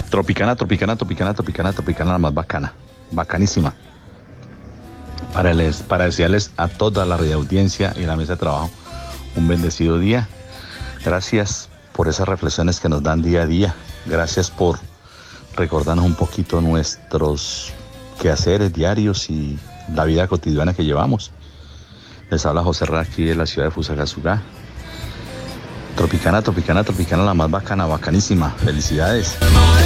Tropicana, Tropicana, Tropicana, Tropicana, Tropicana, la más bacana, bacanísima. Para desearles a toda la audiencia y la mesa de trabajo un bendecido día. Gracias por esas reflexiones que nos dan día a día. Gracias por recordarnos un poquito nuestros quehaceres diarios y la vida cotidiana que llevamos. Les habla José Ra aquí de la ciudad de Fusagasugá. Tropicana, Tropicana, Tropicana, la más bacana, bacanísima. Felicidades.